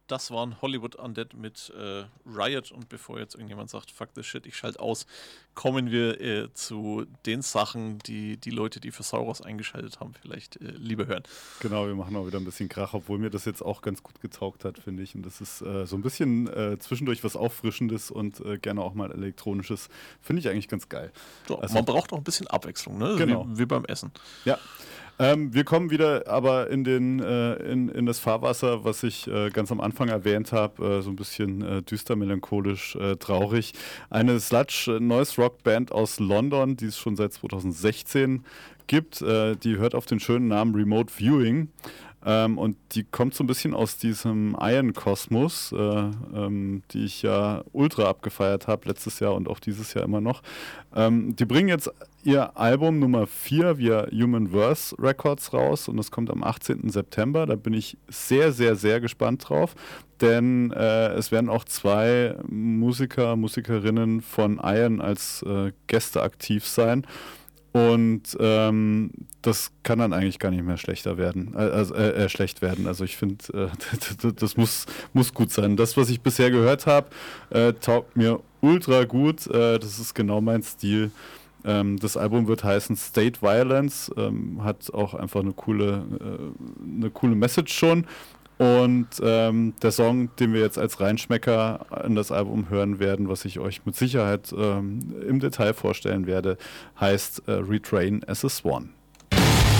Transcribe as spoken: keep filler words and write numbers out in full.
Das waren Hollywood Undead mit äh, Riot. Und bevor jetzt irgendjemand sagt, fuck this shit, ich schalte aus, kommen wir äh, zu den Sachen, die die Leute, die für Sauros eingeschaltet haben, vielleicht äh, lieber hören. Genau, wir machen auch wieder ein bisschen Krach, obwohl mir das jetzt auch ganz gut getaugt hat, finde ich. Und das ist äh, so ein bisschen äh, zwischendurch was Auffrischendes und äh, gerne auch mal Elektronisches. Finde ich eigentlich ganz geil. So, Also, man braucht auch ein bisschen Abwechslung, ne? Genau. Wie, wie beim Essen. Ja. Ähm, wir kommen wieder aber in, den, äh, in, in das Fahrwasser, was ich äh, ganz am Anfang erwähnt habe, äh, so ein bisschen äh, düster, melancholisch, äh, traurig. Eine Sludge-Noise-Rock-Band aus London, die es schon seit zweitausendsechzehn gibt, äh, die hört auf den schönen Namen Remote Viewing. Ähm, und die kommt so ein bisschen aus diesem Iron-Kosmos, äh, ähm, die ich ja ultra abgefeiert habe, letztes Jahr und auch dieses Jahr immer noch. Ähm, die bringen jetzt ihr Album Nummer vier via Human Verse Records raus und das kommt am achtzehnten September. Da bin ich sehr, sehr, sehr gespannt drauf, denn äh, es werden auch zwei Musiker, Musikerinnen von Iron als äh, Gäste aktiv sein. Und ähm, das kann dann eigentlich gar nicht mehr schlechter werden, also äh, äh, schlecht werden. Also ich finde, äh, das muss, muss gut sein. Das, was ich bisher gehört habe, äh, taugt mir ultra gut. Äh, das ist genau mein Stil. Ähm, das Album wird heißen State Violence, ähm, hat auch einfach eine coole, äh, eine coole Message schon. Und ähm, der Song, den wir jetzt als Reinschmecker in das Album hören werden, was ich euch mit Sicherheit ähm, im Detail vorstellen werde, heißt äh, Retrain as a Swan.